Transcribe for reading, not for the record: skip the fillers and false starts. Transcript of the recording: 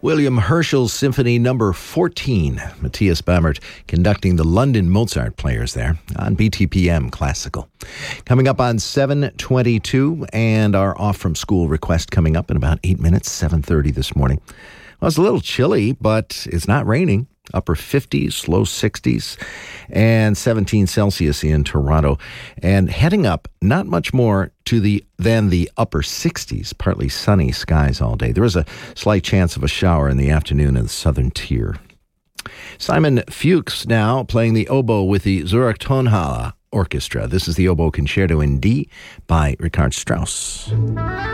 William Herschel's Symphony Number 14. Matthias Bamert conducting the London Mozart Players there on BTPM Classical. Coming up on 7:22, and our off from school request coming up in about 8 minutes, 7:30 this morning. Well, it's a little chilly, but it's not raining. Upper 50s, low 60s, and 17 Celsius in Toronto. And heading up, not much more than the upper 60s, partly sunny skies all day. There is a slight chance of a shower in the afternoon in the southern tier. Simon Fuchs now playing the oboe with the Zurich Tonhalle Orchestra. This is the Oboe Concerto in D by Richard Strauss.